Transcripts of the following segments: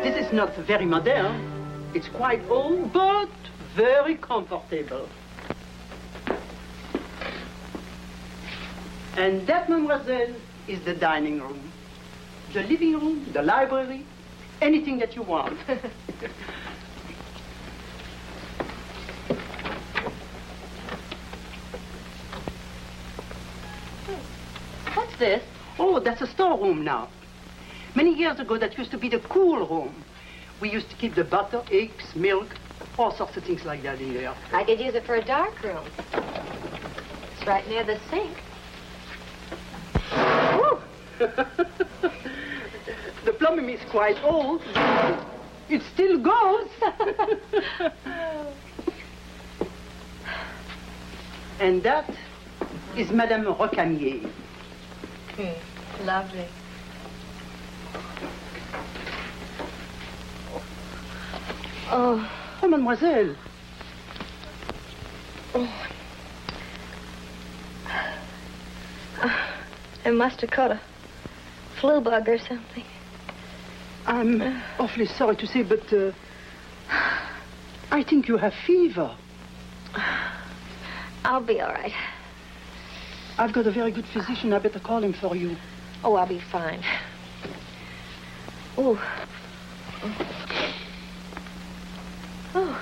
This is not very modern. It's quite old, but very comfortable. And that, mademoiselle, is the dining room. The living room, the library, anything that you want. What's this? Oh, that's a storeroom now. Many years ago, that used to be the cool room. We used to keep the butter, eggs, milk, all sorts of things like that in there. I could use it for a dark room. It's right near the sink. The plumbing is quite old. It still goes. And that is Madame Recamier. Lovely. Oh. Oh, mademoiselle. Oh. I must have caught a flu bug or something. I'm awfully sorry to say, but I think you have fever. I'll be all right. I've got a very good physician. I better call him for you. Oh, I'll be fine. Oh. Oh.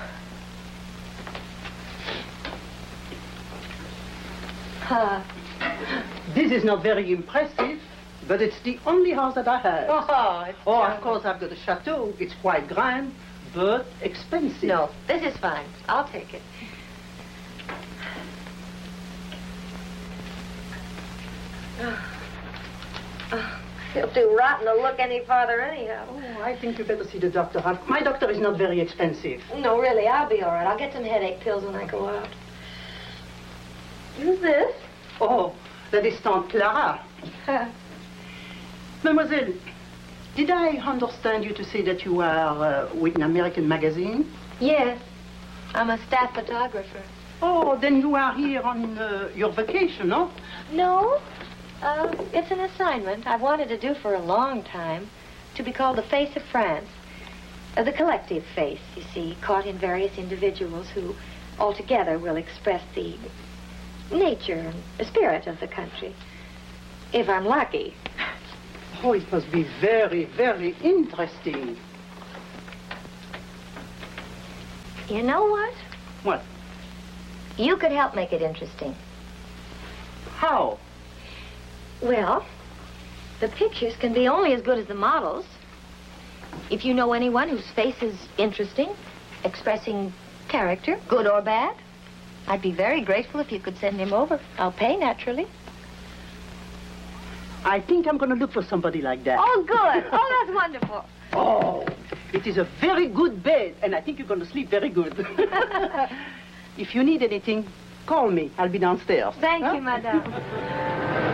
This is not very impressive, but it's the only house that I have. Oh, of course, I've got a chateau. It's quite grand, but expensive. No, this is fine. I'll take it. It'll do rotten to look any farther anyhow. Oh, I think you better see the doctor. My doctor is not very expensive. No, really, I'll be all right. I'll get some headache pills when I go out. Who's this? Oh, that is Tante Clara. Mademoiselle, did I understand you to say that you are with an American magazine? Yes. I'm a staff photographer. Oh, then you are here on your vacation, no? No. It's an assignment I've wanted to do for a long time, to be called The Face of France. The collective face, you see, caught in various individuals who altogether will express the nature and the spirit of the country. If I'm lucky. Oh, it must be very, very interesting. You know what? What? You could help make it interesting. How? Well, the pictures can be only as good as the models. If you know anyone whose face is interesting, expressing character, good or bad, I'd be very grateful if you could send him over. I'll pay, naturally. I think I'm going to look for somebody like that. Oh, good. Oh, that's wonderful. Oh, it is a very good bed, and I think you're going to sleep very good. If you need anything, call me. I'll be downstairs. Thank you, madame.